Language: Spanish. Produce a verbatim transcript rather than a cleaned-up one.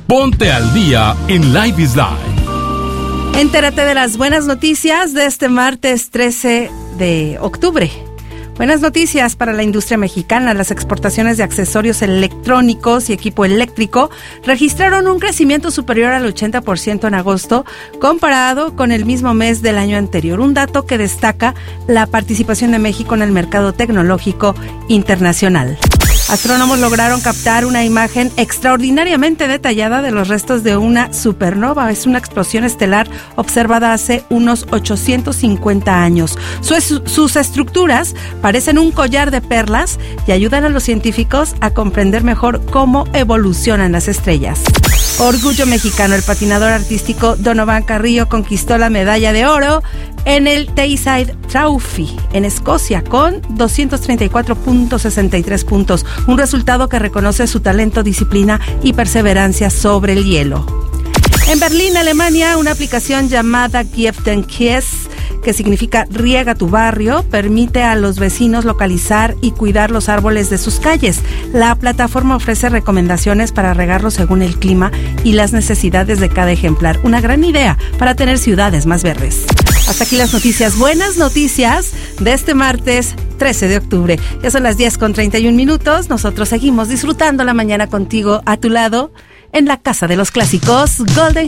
Ponte al día en Life is Life. Entérate de las buenas noticias de este martes trece de octubre. Buenas noticias para la industria mexicana. Las exportaciones de accesorios electrónicos y equipo eléctrico registraron un crecimiento superior al ochenta por ciento en agosto, comparado con el mismo mes del año anterior. Un dato que destaca la participación de México en el mercado tecnológico internacional. Astrónomos lograron captar una imagen extraordinariamente detallada de los restos de una supernova. Es una explosión estelar observada hace unos ochocientos cincuenta años. Sus, sus estructuras parecen un collar de perlas y ayudan a los científicos a comprender mejor cómo evolucionan las estrellas. Orgullo mexicano. El patinador artístico Donovan Carrillo conquistó la medalla de oro en el Tayside Trophy en Escocia con doscientos treinta y cuatro punto sesenta y tres puntos, un resultado que reconoce su talento, disciplina y perseverancia sobre el hielo. En Berlín, Alemania, una aplicación llamada Gib den Kies, que significa riega tu barrio, permite a los vecinos localizar y cuidar los árboles de sus calles. La plataforma ofrece recomendaciones para regarlos según el clima y las necesidades de cada ejemplar. Una gran idea para tener ciudades más verdes. Hasta aquí las noticias, buenas noticias de este martes trece de octubre. Ya son las diez con treinta y un minutos. Nosotros seguimos disfrutando la mañana contigo a tu lado en la casa de los clásicos Golden